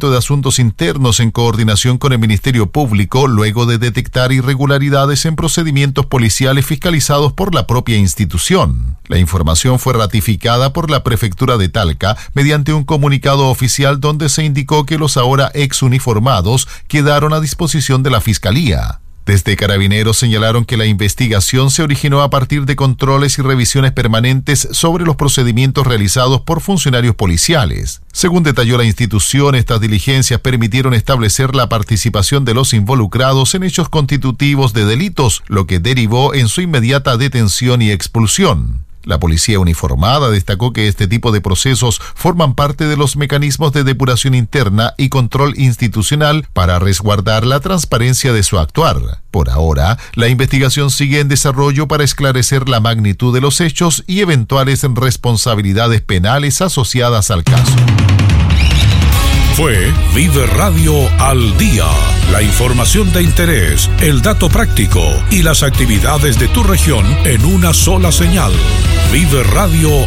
Departamento de Asuntos Internos en coordinación con el Ministerio Público, luego de detectar irregularidades en procedimientos policiales fiscalizados por la propia institución. La información fue ratificada por la Prefectura de Talca mediante un comunicado oficial donde se indicó que los ahora exuniformados quedaron a disposición de la Fiscalía. Desde Carabineros señalaron que la investigación se originó a partir de controles y revisiones permanentes sobre los procedimientos realizados por funcionarios policiales. Según detalló la institución, estas diligencias permitieron establecer la participación de los involucrados en hechos constitutivos de delitos, lo que derivó en su inmediata detención y expulsión. La policía uniformada destacó que este tipo de procesos forman parte de los mecanismos de depuración interna y control institucional para resguardar la transparencia de su actuar. Por ahora, la investigación sigue en desarrollo para esclarecer la magnitud de los hechos y eventuales responsabilidades penales asociadas al caso. Fue Vive Radio al Día. La información de interés, el dato práctico y las actividades de tu región en una sola señal. Vive Radio